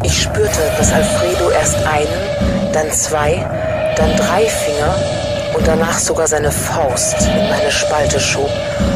Ich spürte, dass Alfredo erst einen, dann 2, dann 3 Finger und danach sogar seine Faust in meine Spalte schob